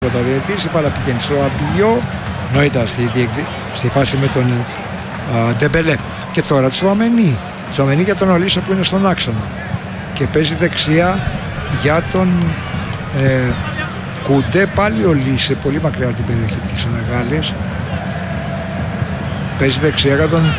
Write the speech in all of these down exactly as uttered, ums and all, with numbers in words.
το διαιτητής, η μπάλα πηγαίνει στο Αμπιό, νωρίτερα στη, στη φάση με τον Ντεμπελέ. Και τώρα Τσουαμενί, Τσουαμενί για τον Ολίσε που είναι στον άξονα και παίζει δεξιά για τον ε, Κουντέ, πάλι Ολίσε, πολύ μακριά από την περιοχή της Σενεγάλης. Παίζει δεξιά για τον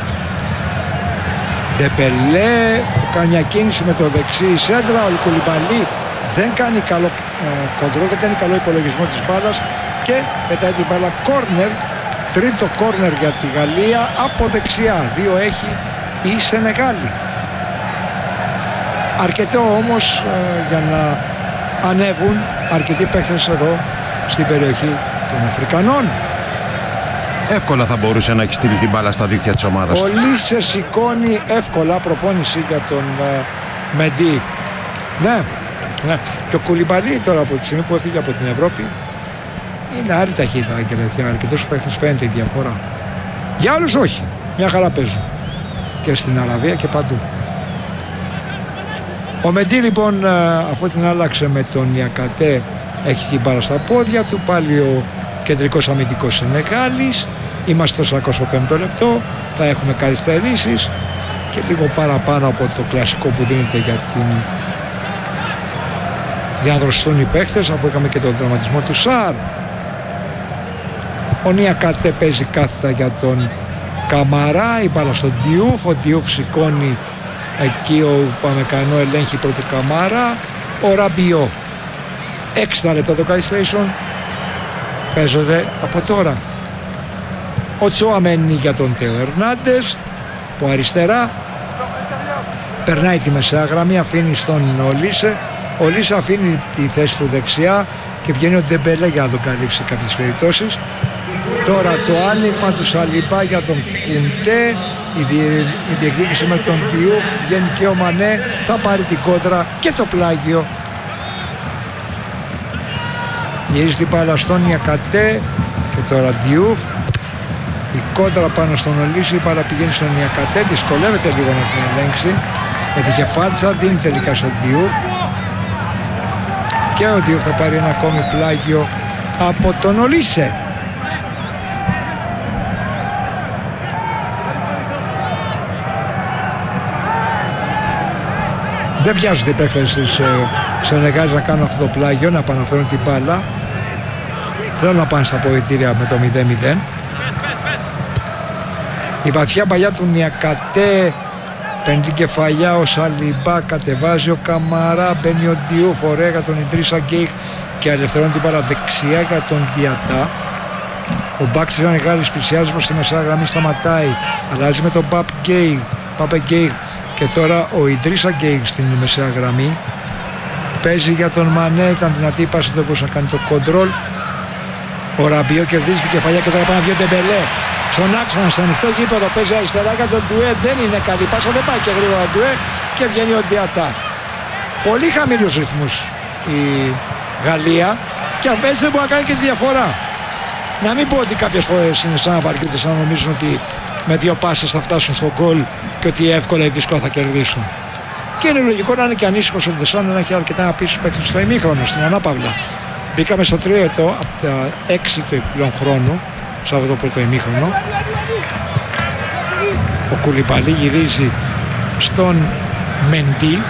Ντεμπελέ που κάνει μια κίνηση με το δεξί σέντρα. Ο Κουλιμπαλί δεν κάνει καλό ε, κοντρόλ, δεν κάνει καλό υπολογισμό της μπάλας και πετάει την μπάλα κόρνερ. Τρίτο κόρνερ για τη Γαλλία από δεξιά. Δύο έχει η Σενεγάλη. Αρκετό όμως ε, για να ανέβουν αρκετοί παίχτες εδώ στην περιοχή των Αφρικανών. Εύκολα θα μπορούσε να έχει στείλει την μπάλα στα δίχτυα της ομάδας. Ο Λίσε σηκώνει εύκολα, προπόνηση για τον ε, Μεντί. Ναι, ναι. Και ο Κουλιμπαλί τώρα από τη στιγμή που έφυγε από την Ευρώπη είναι άλλη ταχύτητα και για αρκετούς παίχτες φαίνεται η διαφορά. Για άλλους όχι. Μια χαρά παίζουν. Και στην Αραβία και παντού. Ο Μεντί λοιπόν αφού την άλλαξε με τον Ιακατέ έχει την μπάλα στα πόδια του. Πάλι ο κεντρικός αμυντικός Σενεγάλης. Είμαστε στο σαράντα πέμπτο λεπτό. Θα έχουμε καθυστερήσεις και λίγο παραπάνω από το κλασικό που δίνεται για την για να δροσιστούν οι παίχτες, αφού είχαμε και τον δραματισμό του Σαρ. Ο Νιακατέ παίζει κάθετα για τον Καμαρά, η μπάλα στον Ντιούφ, ο Ντιούφ σηκώνει εκεί, ο Παμεκανό ελέγχει πρώτο Καμάρα. Ο Ραμπιό, έξι λεπτά το καθυστερήσεων παίζονται από τώρα. Ο Τσουαμενί για τον Τέο Ερνάντες που αριστερά περνάει τη μεσαία γραμμή, αφήνει στον Ολίσε. Ο Λίσα αφήνει τη θέση του δεξιά και βγαίνει ο Ντεμπελέ για να τον καλύψει κάποιες περιπτώσεις. Τώρα το άνοιγμα του Σαλιμπά για τον Κουντέ, η, διε, η διεκδίκηση με τον Διούφ, βγαίνει και ο Μανέ, θα πάρει την κόντρα και το πλάγιο. Γυρίζει την μπάλα στον Ιακατέ και τώρα Διούφ. Η κόντρα πάνω στον Ολίση, η μπάλα πηγαίνει στον Ιακατέ, δυσκολεύεται λίγο να την ελέγξει γιατί είχε φάτσα, δίνει τελικά στον Διούφ. Και ο Διούφ θα πάρει ένα ακόμη πλάγιο από τον Ολίσε. Δεν βιάζονται οι παίκτες της Σενεγάλης να κάνουν αυτό το πλάγιο, να επαναφέρουν την μπάλα. Θέλουν να πάνε στα αποδυτήρια με το μηδέν μηδέν. Η βαθιά παλιά του Νιακατέ, παίρνει την κεφαλιά ο Σαλιμπά, κατεβάζει ο Καμαρά, μπαίνει ο Ντιούφ, ωραία για τον Ιντρίσα Γκέιχ και ελευθερώνει την μπάλα δεξιά για τον Διατά. Ο μπακ της Σενεγάλης πλησιάζει προς τη μεσαία γραμμή, σταματάει, αλλάζει με τον Παπ Γκέιχ, Παπε Γκέιχ και τώρα ο Ιντρίσα Γκέιχ στην μεσαία γραμμή. Παίζει για τον Μανέ, ήταν δυνατή η πάση, δεν μπορούσε να κάνει το κοντρόλ. Ο Ραμπιό κερδίζει την κεφαλιά και τώρα πάει να βγει ο Ντεμπελέ. Στον άξονα, στο ανοιχτό γήπεδο, παίζει αριστερά για τον Ντουέ, δεν είναι καλή πάσα, δεν πάει και γρήγορα Ντουέ και βγαίνει ο Διατά. Πολύ χαμηλούς ρυθμούς η Γαλλία και έτσι δεν μπορεί να κάνει και τη διαφορά. Να μην πω ότι κάποιες φορές είναι σαν να βαριούνται, σαν να νομίζουν ότι με δύο πάσες θα φτάσουν στο γκολ και ότι εύκολα ή δύσκολα θα κερδίσουν. Και είναι λογικό να είναι και ανήσυχος ο Ντεσάν, να έχει αρκετά να πει στους παίκτες στο ημίχρονο, στην ανάπαυλα. Μπήκαμε στο τρίτο από τα έξι του επιπλέον χρόνου, σε αυτό το πρώτο ημίχρονο. Ο Κουλιμπαλί γυρίζει στον Μεντί.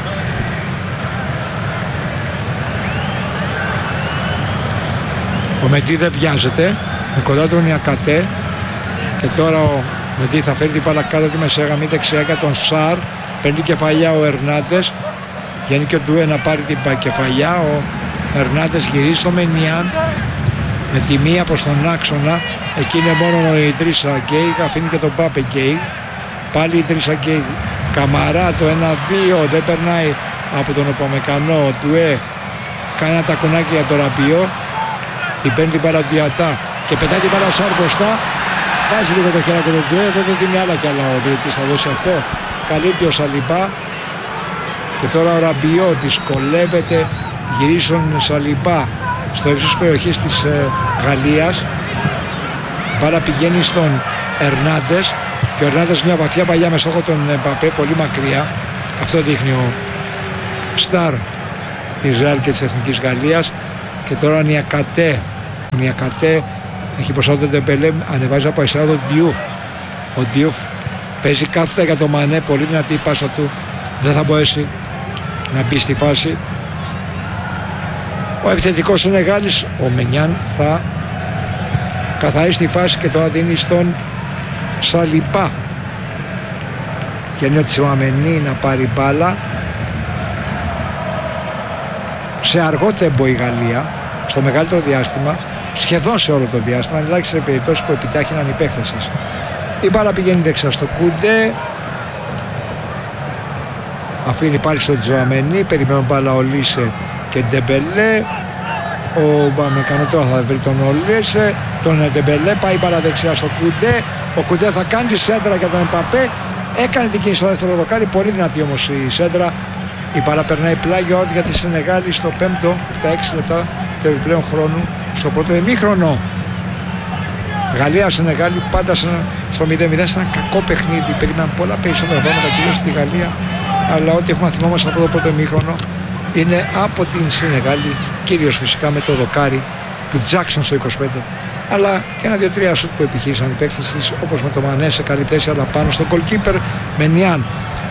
Ο Μεντί δεν βιάζεται, με κοντά τον Ιακατέ και τώρα ο Μεντί θα φέρει την μπάλα κάτω τη μεσαία γραμμή δεξιά για τον Σαρ. Παίρνει κεφαλιά ο Ερνάντες, βγαίνει και ο Ντουέ να πάρει την κεφαλιά. Ο Ερνάντες γυρίζει στο Μενιάν με τη μία προς τον άξονα. Εκεί είναι μόνο ο Ιντρίσα Γκέιχ, αφήνει και τον Πάπε Γκέιχ. Πάλι Ιντρίσα Γκέιχ, Καμαρά το ένα δύο, δεν περνάει από τον Οπαμεκανό. Ο Ντουέ κάνει ένα τακουνάκι για τον Ραμπιό, την παίρνει την μπάλα Διατά και πετάει την μπάλα Σαρ μπροστά. Βάζει λίγο το χέρι του Ντουέ, δεν του δίνει άλλα κι άλλα ο διαιτητής, θα δώσει αυτό. Καλύπτει ο Σαλιμπά και τώρα ο Ραμπιό δυσκολεύεται, γυρίζει στον Σαλιμπά στο ύψος της περιοχής της ε, Γαλλίας. Μπάλα πηγαίνει στον Ερνάντες και ο Ερνάντες μια βαθιά παλιά με στόχο τον Εμπαπέ, πολύ μακριά. Αυτό δείχνει ο Σταρ Ισραήλ και της Εθνικής Γαλλίας. Και τώρα ο Νιακατέ Νιακατέ έχει μπροστά τον Ντεμπελέ, ανεβάζει από αριστερά τον Διούφ. Ο Διούφ παίζει κάθετα για το Μανέ, πολύ δυνατή η πάσα του, δεν θα μπορέσει να μπει στη φάση. Ο επιθετικός Σενεγάλης, ο Μενιάν, θα καθαρίσει τη φάση και τώρα δίνει στον Σαλιμπά. Γεννεί ο Τσουαμενί να πάρει μπάλα. Σε αργό τέμπο η Γαλλία, στο μεγαλύτερο διάστημα, σχεδόν σε όλο το διάστημα, αν ελάχιστες περιπτώσεις που επιτάχυναν οι παίκτες της. Η μπάλα πηγαίνει δεξιά στο Κουντέ, αφήνει πάλι στον Τσουαμενί, περιμένουν μπάλα ο Λίσε και Ντεμπελέ. Ο Μπαμεκανό τώρα θα βρει τον Ολίσε, τον Ντεμπελέ, πάει μπάλα δεξιά στο Κουντέ. Ο Κουντέ θα κάνει τη σέντρα για τον Εμπαπέ, έκανε την κίνηση στο δεύτερο δοκάρι, πολύ δυνατή όμως η σέντρα. Η μπάλα περνάει πλάγιο για τη Σενεγάλη στο πέμπτο, τα έξι λεπτά του επιπλέον χρόνου, στο πρώτο ημίχρονο. Γαλλία-Σενεγάλη πάντα στο μηδέν μηδέν, σε ένα κακό παιχνίδι. Περίμεναν πολλά περισσότερα πράγματα κυρίως στη Γαλλία, αλλά ό,τι έχουμε θυμόμαστε από το πρώτο ημίχρονο είναι από την Σενεγάλη, κυρίως φυσικά με το δοκάρι του Τζάκσον στο είκοσι πέντε, αλλά και ένα δύο-τρία σουτ που επιχείρησαν οι παίκτες της, όπως με το Μανέ σε καλή θέση, αλλά πάνω στο goalkeeper Μενιάν.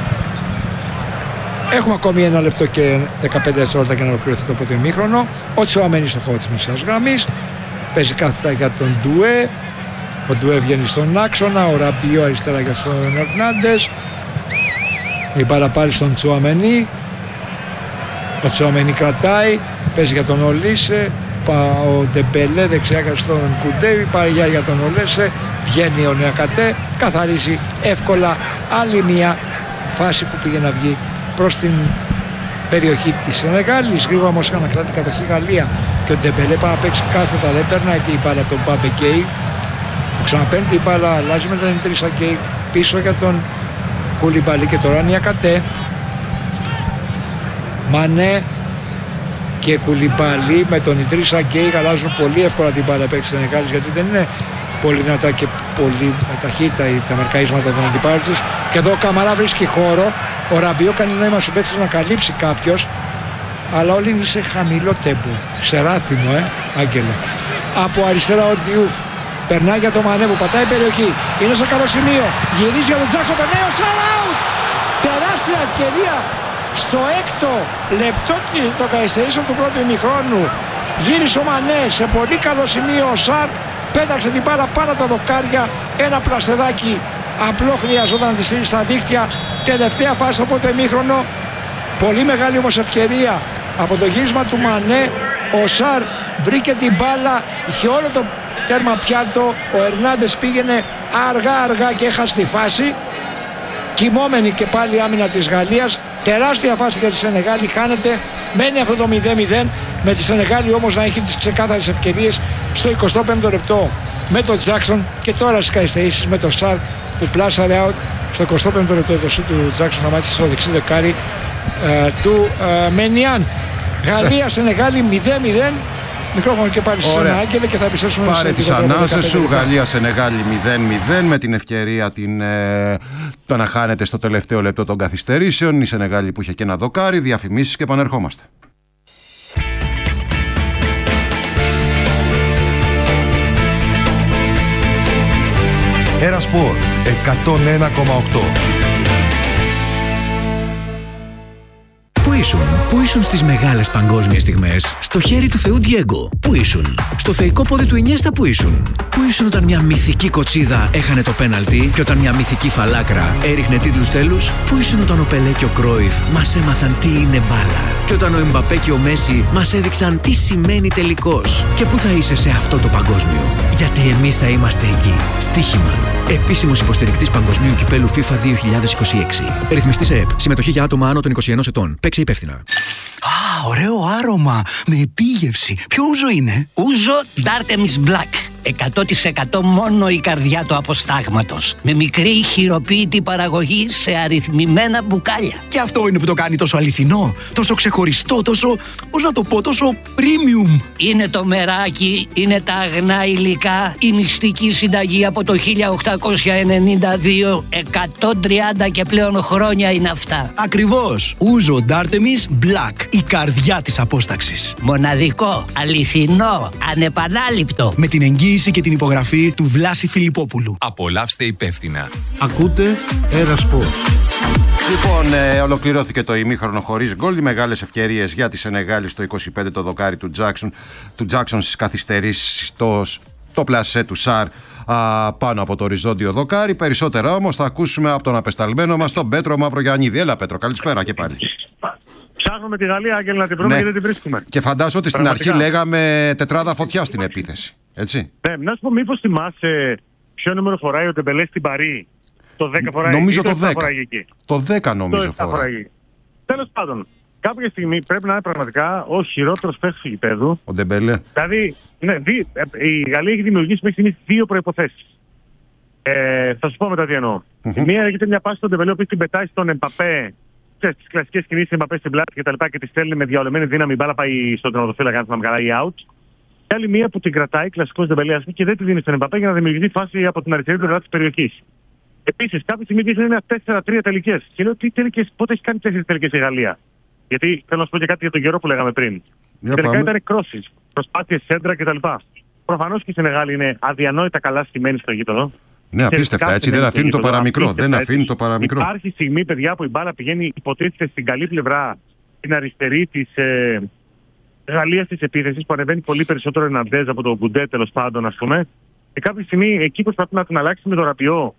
Έχουμε ακόμη ένα λεπτό και δεκαπέντε δευτερόλεπτα για να ολοκληρωθεί το πρώτο ημίχρονο. Ο Τσουαμένι στο χώρο της μεσαίας γραμμής, παίζει κάθετα για τον Ντουέ. Ο Ντουέ βγαίνει στον άξονα, ο Ραμπιό αριστερά για τον Ερνάντες. Η μπάλα πάλι στον Τσουαμένι. Ο Τσουαμένι κρατάει, παίζει για τον Ολίσε. Ο Ντεμπελέ δεξιά για τον Κουντέβι, πάει για τον Ολέσε. Βγαίνει ο Νιακατέ, καθαρίζει εύκολα. Άλλη μια φάση που πήγε να βγει προς την περιοχή της Σενεγάλης. Γρήγορα όμως είχαν κρατήσει την κατοχή Γαλλία και ο Ντεμπελέ πάει να παίξει κάθετα, δεν περνάει την μπάλα από τον Μπάμπε Γκέι που ξαναπαίρνει την μπάλα, αλλάζει μετά την Τρίσα Γκέι πίσω για τον Κουλιμπαλί και τώρα Νιακατέ. Μανέ και Κουλιμπαλί με τον Ιτρίσα Γκέι αλλάζουν πολύ εύκολα την μπάλα παίξει της Σενεγάλης, γιατί δεν είναι πολύ δυνατά και πολύ με ταχύτητα τα μαρκαρίσματα των αντιπάλων τους. Και εδώ ο Καμαρά βρίσκει χώρο. Ο Ραμπιό κάνει νόημα στους παίκτες να καλύψει κάποιος, αλλά όλοι είναι σε χαμηλό τέμπο, σε ράθινο, ε, Άγγελε. Από αριστερά ο Διούφ περνάει για το Μανέ που πατάει περιοχή, είναι σε καλό σημείο, γυρίζει για τον Τζάξον, περνάει ο Σαράουτ. Τεράστια ευκαιρία στο έκτο λεπτό των καθυστερήσεων του πρώτου ημιχρόνου. Γύρισε ο Μανέ σε πολύ καλό σημείο, ο Σαρ πέταξε την μπάλα πάνω τα δοκάρια, ένα πλαστεδάκι απλό χρειαζόταν να τη στείλει στα δίχτυα. Τελευταία φάση στο πρώτο ημίχρονο, πολύ μεγάλη όμως ευκαιρία από το γύρισμα του Μανέ. Ο Σαρ βρήκε την μπάλα, είχε όλο το τέρμα πιάτο, ο Ερνάντες πήγαινε αργά αργά και έχασε τη φάση. Κοιμόμενη και πάλι άμυνα της Γαλλίας, τεράστια φάση για τη Σενεγάλη, χάνεται, μένει αυτό το μηδέν μηδέν, με τη Σενεγάλη όμως να έχει τις ξεκάθαρες ευκαιρίες στο εικοστό πέμπτο λεπτό με τον Τζάκσον και τώρα στις καθυστερήσεις με τον Σαρ που πλάσαρε out στο εικοστό πέμπτο λεπτό το σούτ του Τζάκσον να μάτσει στο δεξί δεκάρι ε, του ε, Μενιάν. Γαλλία Σενεγάλη μηδέν μηδέν. Μικρόφωνο και πάλι σε ένα Άγγελε και θα επιστρέψουμε. Πάρε τις ανάσες σου. Γαλλία Σενεγάλη μηδέν μηδέν με την ευκαιρία την, ε, το να χάνεται στο τελευταίο λεπτό των καθυστερήσεων. Η Σενεγάλη που είχε και ένα δοκάρι. Διαφημίσεις και επανερχόμαστε. Ένα Σπορ εκατόν ένα κόμμα οκτώ. Πού ήσουν, πού ήσουν στις μεγάλες παγκόσμιες στιγμές, στο χέρι του Θεού Ντιέγκο, πού ήσουν, στο θεϊκό πόδι του Ινιέστα, πού ήσουν, πού ήσουν όταν μια μυθική κοτσίδα έχανε το πέναλτι και όταν μια μυθική φαλάκρα έριχνε τίτλους τέλους, πού ήσουν όταν ο Πελέ και ο Κρόιφ μας έμαθαν τι είναι μπάλα και όταν ο Εμπαπέ και ο Μέση μας έδειξαν τι σημαίνει τελικός. Και πού θα είσαι σε αυτό το παγκόσμιο, γιατί εμείς θα είμαστε εκεί. Στοίχημα. Επίσημος υποστηρικτής παγκοσμίου κυπέλου FIFA δύο χιλιάδες είκοσι έξι. Ρυθμιστής ΕΕΠ. Συμμετοχή για άτομα άνω των είκοσι ενός ετών. Παίξε υπεύθυνα. Α, ωραίο άρωμα. Με επίγευση. Ποιο ούζο είναι? Ούζο Ντάρτεμις Black. εκατό τοις εκατό μόνο η καρδιά του αποστάγματος. Με μικρή χειροποίητη παραγωγή σε αριθμημένα μπουκάλια. Και αυτό είναι που το κάνει τόσο αληθινό, τόσο ξεχωριστό, τόσο, πώς να το πω, τόσο premium. Είναι το μεράκι, είναι τα αγνά υλικά, η μυστική συνταγή από το χίλια οκτακόσια ενενήντα δύο, εκατόν τριάντα και πλέον χρόνια είναι αυτά. Ακριβώς. Ούζο Ντάρτεμις Black, η καρδιά της απόσταξης. Μοναδικό, αληθινό, ανεπανάληπτο. Με την εγγύηση και την υπογραφή του Βλάση Φιλιππόπουλου. Απολαύστε υπεύθυνα. Ακούτε Ένα Σπορ. Λοιπόν, ε, ολοκληρώθηκε το ημίχρονο χωρίς γκολ. Οι μεγάλες ευκαιρίες για τη Σενεγάλη στο είκοσι πέντε, το δοκάρι του Τζάκσον, του Τζάκσον στις καθυστερήσεις, το, το πλασέ του Σαρ α, πάνω από το οριζόντιο δοκάρι. Περισσότερα όμως θα ακούσουμε από τον απεσταλμένο μας, τον Πέτρο Μαυρογιαννίδη. Έλα Πέτρο, καλησπέρα και πάλι. Ψάχνουμε τη Γαλλία, Άγγελ, να την βρούμε, ναι, και δεν την βρίσκουμε. Και φαντάζομαι ότι στην Πραγματικά. αρχή λέγαμε τετράδα φωτιά στην επίθεση. Έτσι. Ναι, να σου πω, μήπως θυμάσαι ποιο νούμερο φοράει ο Ντεμπελέ στην Παρί? Το δέκα φοράει. Νομίζω το, το δέκα. Φοράει εκεί. Το δέκα νομίζω το φοράει. Τέλος πάντων, κάποια στιγμή πρέπει να είναι πραγματικά ο χειρότερος παίκτης του γηπέδου. Ο Ντεμπελέ. Δηλαδή, ναι, δι, η Γαλλία έχει δημιουργήσει μέχρι στιγμής δύο προϋποθέσεις. Ε, θα σου πω μετά τι εννοώ. Mm-hmm. Η μία έρχεται μια πάση στον Ντεμπελέ, που την πετάει στον Εμπαπέ, στις κλασικές κινήσεις Εμπαπέ στην πλάτη και τα λοιπά, και τη στέλνει με διαολεμένη δύναμη, η μπάλα πάει στον τερματοφύλακα, αν θυμάμαι καλά, ή out. Και άλλη μία που την κρατάει, κλασικός Ντεμπελέ, και δεν τη δίνει στον Εμπαπέ για να δημιουργηθεί φάση από την αριστερή πλευρά της περιοχής. Επίσης, κάποια στιγμή δείχνει ένα τέσσερα τρία τελικές. Και λέω, τι τελικές, πότε έχει κάνει τέσσερις τελικές η Γαλλία? Γιατί θέλω να σου πω και κάτι για τον καιρό που λέγαμε πριν. Για τελικά πάμε. ήταν κρόσεις, προσπάθειες σέντρα κτλ. Προφανώς και η Σενεγάλη είναι αδιανόητα καλά στημένη στο γήπεδο. Ναι, απίστευτα, έτσι, δεν αφήνει το παραμικρό. Δεν αφήνει το παραμικρό. Υπάρχει στιγμή, παιδιά, που η μπάλα πηγαίνει, υποτίθεται, στην καλή πλευρά, την αριστερή της ε, Γαλλίας της επίθεσης, που ανεβαίνει πολύ περισσότερο Ερναντέζ από τον Γκουντέ, τέλος πάντων, ας πούμε. Και κάποια στιγμή εκεί προσπαθεί να την αλλάξει με το Ραπιό,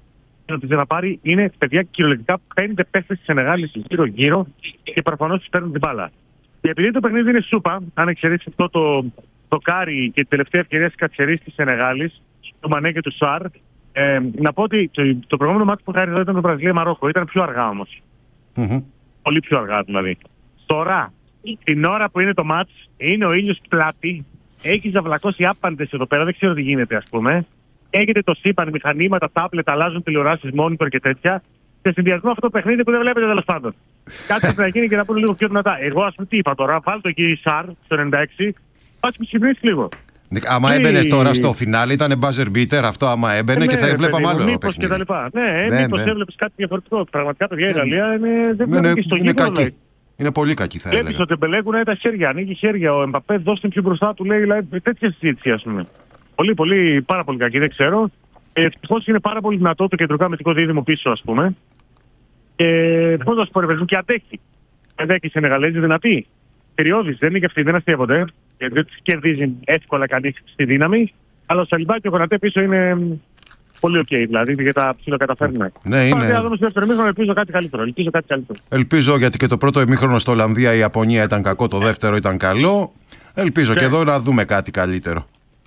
να την ξαναπάρει. Είναι, παιδιά, κυριολεκτικά πέντε παίχτες της Σενεγάλης γύρω-γύρω και προφανώς τους παίρνουν την μπάλα. Και επειδή το παιχνίδι είναι σούπα, αν εξαιρέσει αυτό το, το κάρι και τη τελευταία ευκαιρία στις καθυστερήσεις της Σενεγάλης, του Μανέ και του Σαρ, ε, να πω ότι το, το προηγούμενο μάτι που χάρη εδώ ήταν το Βραζιλία-Μαρόκο. Ήταν πιο αργά όμως. Mm-hmm. Πολύ πιο αργά δηλαδή. Τώρα, την ώρα που είναι το μάτς, είναι ο ήλιος πλάτη, έχει ζαυλακώσει άπαντες εδώ πέρα, δεν ξέρω τι γίνεται, ας πούμε. Έχετε το σύμπαν, μηχανήματα, τάπλετ, αλλάζουν τηλεοράσεις, monitor και τέτοια. Σε συνδυασμό αυτό το παιχνίδι που δεν βλέπετε, τέλος πάντων. Κάτι πρέπει να γίνει και να πούνε λίγο πιο δυνατά. Εγώ, ας πούμε, τι είπα τώρα, βάλω το εκεί Σαρ στο ενενήντα έξι, πας και ξυπνήσει λίγο. Άμα έμπαινε τώρα στο φινάλι, ήταν buzzer beater αυτό. Άμα έμπαινε, ε, και θα έβλεπαμε άλλο μήπως και τα λοιπά. Ναι, ναι, μήπως ναι. Έβλεπες κάτι διαφορετικό. Πραγματικά, παιδιά, η Γαλλία είναι, δεν είναι, είναι, στο είναι γήπεδο, κακή. Είναι πολύ κακή, θα έλεγα. Βλέπεις ότι μπελέγουν τα χέρια, ανοίγει χέρια. Ο Εμπαπέ δώσει την πιο μπροστά του, λέει, λέει τέτοια συζήτηση, ας πούμε. Πολύ, πολύ, πάρα πολύ κακή, δεν ξέρω. Ευτυχώς είναι πάρα πολύ δυνατό το κεντρικό αμυντικό δίδυμο πίσω, ας πούμε. Και πώς να σου πω, ρε παιδί μου, και αντέχει. Αντέχει η Σενεγαλέζη δυνατή. Περιόδης, δεν είναι και αυτοί, δεν αστείευονται. Δεν τις κερδίζει εύκολα κανείς στη δύναμη. Αλλά ο Σαλιμπά και ο Κονατέ πίσω είναι πολύ οκ, okay, δηλαδή, και τα ψιλοκαταφέρνουμε. Ναι, είναι. Πάμε να δούμε στο δεύτερο ημίχρονο, ελπίζω κάτι καλύτερο. Ελπίζω κάτι καλύτερο. Ελπίζω, γιατί και το πρώτο ημίχρονο στο Ολλανδία η Ιαπωνία ήταν κακό, το δεύτερο ήταν καλό. Ελπίζω και, και εδώ να δούμε κάτι καλύτερο.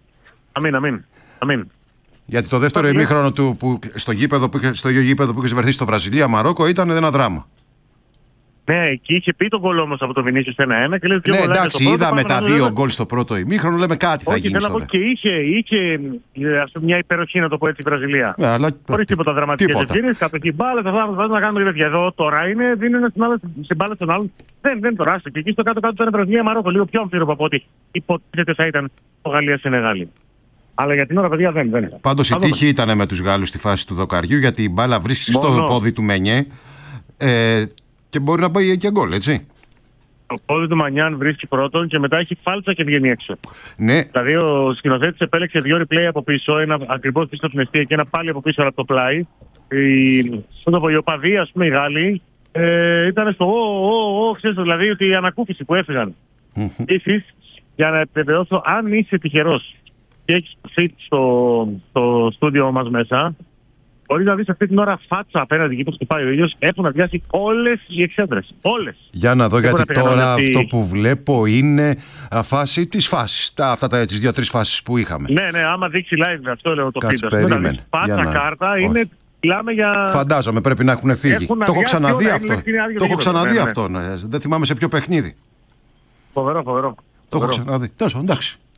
Αμήν, αμήν. αμήν. Γιατί το δεύτερο αμήν. ημίχρονο του, που, στο, γήπεδο, που, στο ίδιο γήπεδο που είχε βρεθεί στο Βραζιλία-Μαρόκο ήταν ένα δράμα. Ναι, εκεί είχε πει τον γκολ όμως από το Βινίσιους ένα ένα και λέει δύο ναι, γκολάκια. Εντάξει, είδαμε τα δύο γκολ στο πρώτο ημίχρονο, λέμε κάτι θα Όχι, γίνει. Όχι, θέλω να πω και είχε, είχε ας πούμε, μια υπεροχή, να το πω έτσι, η Βραζιλία. Ναι, αλλά... Χωρίς τίποτα δραματικές ευκαιρίες, κατοχή μπάλα, θα βάζουμε να κάνουμε τέτοια. Εδώ τώρα είναι, δίνει ένα στην μπάλα στον άλλον. Δεν, δεν τώρα, και εκεί στο κάτω-κάτω ήταν Βραζιλία-Μαρόκο, λίγο πιο αμφίροπο από ό,τι υποτίθεται θα ήταν το Γαλλία-Σενεγάλη. Αλλά για την ώρα, παιδιά, δεν είναι. Πάντως η τύχη ήταν με τους Γάλλους στη φάση του δοκαριού, γιατί η μπάλα βρίσκει στο πόδι του Μενιέ ε, και μπορεί να πάει και γκολ, έτσι. Το πόδι του Μανιάν βρίσκει πρώτον και μετά έχει φάλτσα και βγαίνει έξω. Ναι. Δηλαδή ο σκηνοθέτης επέλεξε δύο replay από πίσω, ένα ακριβώς πίσω από την αιστεία και ένα πάλι από πίσω από το πλάι. Οι, οι οπαδοί, ας πούμε, οι Γάλλοι, ε, ήταν στο ο, ο, ο, ξέρεις, δηλαδή ότι η ανακούφιση που έφυγαν. Επίσης, για να επιβεβαιώσω, αν είσαι τυχερός και έχεις seat στο, στο στούντιο μας μέσα, μπορεί να δεις αυτή την ώρα φάτσα απέναντι εκεί που χτυπάει ο ήλιος, έχουν αδειάσει όλες οι εξέδρες. Όλες. Για να δω, δεν γιατί τώρα αυτή... αυτό που βλέπω είναι φάση της φάσης. Τα, αυτά τα, τις δύο-τρεις φάσεις που είχαμε. Ναι, ναι, άμα δείξει live, αυτό λέω το feed. Δηλαδή, φάτσα να... κάρτα όχι. Είναι. Για... Φαντάζομαι πρέπει να έχουν φύγει. Έχουν το έχω ξαναδεί όλα, αυτό. Το έχω ξαναδεί ναι, αυτό. Ναι. Δεν θυμάμαι σε ποιο παιχνίδι. Φοβερό, φοβερό. Το έχω ξαναδεί. Τέλος πάντων, εντάξει.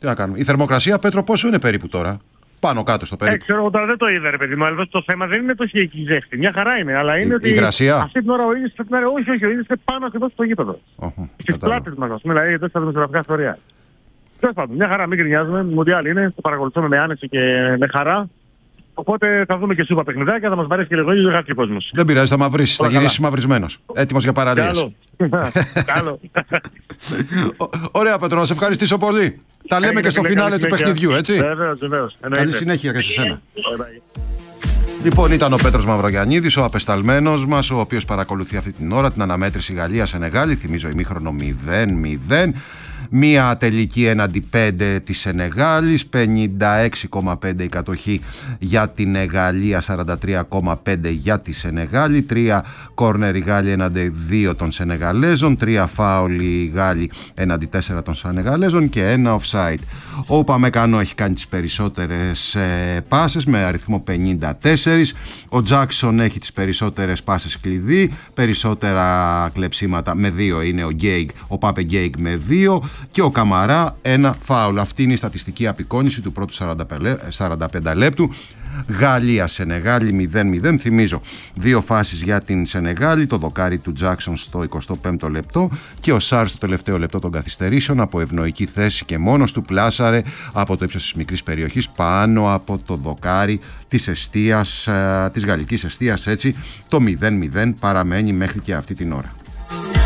Τι να κάνουμε. Η θερμοκρασία, Πέτρο, πόσο είναι περίπου τώρα? Πάνω κάτω στο περίπου. Ε, ξέρω, τώρα δεν το είδα, ρε παιδί μου. Αλλά το θέμα δεν είναι το χιλιακή ζέστη. Μια χαρά είναι. Αλλά είναι η, ότι. Η υγρασία. Αυτή την ώρα ο ήλιος. Όχι, όχι, ο ήλιος είναι πάνω ακριβώς στο γήπεδο. Uh-huh, στις πλάτες μας, α πούμε, δηλαδή εδώ στα δημοσιογραφικά ιστορία. Τέλος πάντων, μια χαρά, μην γκρινιάζουμε. Μουντιάλ είναι, το παρακολουθούμε με άνεση και με χαρά. Οπότε θα δούμε και σούπα παιχνιδάκια, θα μας βαρέσει και λίγο ήλιο και κόσμος. Δεν πειράζει, θα μαυρίσεις, θα γυρίσεις μαυρισμένος. Έτοιμος για παραλίες. Καλό. Ωραία, Πέτρο, να σε ευχαριστήσω πολύ. Τα λέμε και στο φινάλε του παιχνιδιού, έτσι. Βεβαίως, βεβαίως. Καλή συνέχεια και σε σένα. Λοιπόν, ήταν ο Πέτρος Μαυρογιαννίδης, ο απεσταλμένος μας, ο οποίος παρακολουθεί αυτή την ώρα την αναμέτρηση Γαλλία-Σενεγάλη. Θυμίζω ημίχρονο μηδέν μηδέν. Μία τελική έναντι πέντε της Σενεγάλης, πενήντα έξι κόμμα πέντε η κατοχή για την Γαλλία, σαράντα τρία κόμμα πέντε για τη Σενεγάλη, τρία κόρνερ οι Γάλλοι έναντι δύο των Σενεγαλέζων, τρία φάουλ οι Γάλλοι έναντι τέσσερα των Σενεγαλέζων και ένα offside. Ο Παμεκανό έχει κάνει τις περισσότερες ε, πάσες με αριθμό πενήντα τέσσερα, ο Τζάκσον έχει τις περισσότερες πάσες κλειδί, περισσότερα κλεψίματα με δύο είναι ο Γκέιγ, ο Πάπε Γκέιγ με δύο, και ο Καμαρά ένα φάουλ. Αυτή είναι η στατιστική απεικόνηση του πρώτου σαράντα πέντε λεπτού. Γαλλία Σενεγάλη μηδέν μηδέν. Θυμίζω δύο φάσεις για την Σενεγάλη, το δοκάρι του Τζάκσον στο εικοστό πέμπτο λεπτό και ο Σάρ στο τελευταίο λεπτό των καθυστερήσεων από ευνοϊκή θέση και μόνος του πλάσαρε από το ύψος της μικρής περιοχής πάνω από το δοκάρι της εστίας, της γαλλικής εστίας. Έτσι το μηδέν μηδέν παραμένει μέχρι και αυτή την ώρα.